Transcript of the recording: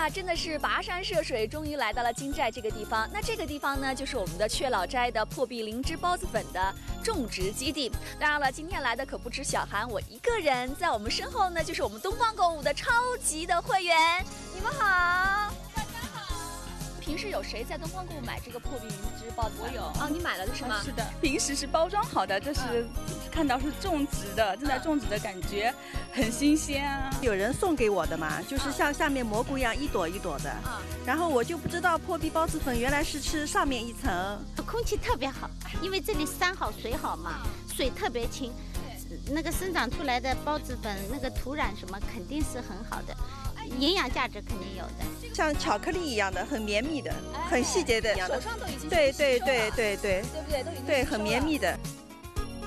呀，真的是跋山涉水，终于来到了金寨这个地方。那这个地方呢，就是我们的雀老斋的破壁灵芝孢子粉的种植基地。当然了，今天来的可不止小韩我一个人，在我们身后呢，就是我们东方购物的超级的会员。你们好。平时有谁在东方购物买这个破壁灵芝孢子粉？ 我有啊，你买了的是吗？ 是的，平时是包装好的，这是看到是种植的，正在种植的感觉很新鲜啊。 有人送给我的嘛，就是像下面蘑菇一样一朵一朵的，然后我就不知道破壁孢子粉原来是吃上面一层。 空气特别好，因为这里山好水好嘛，水特别清，那个生长出来的孢子粉那个土壤什么肯定是很好的，营养价值肯定有的。 像巧克力一样的，很绵密的，很细节的， 手上都已经对， 对不对？ 都已经很绵密的。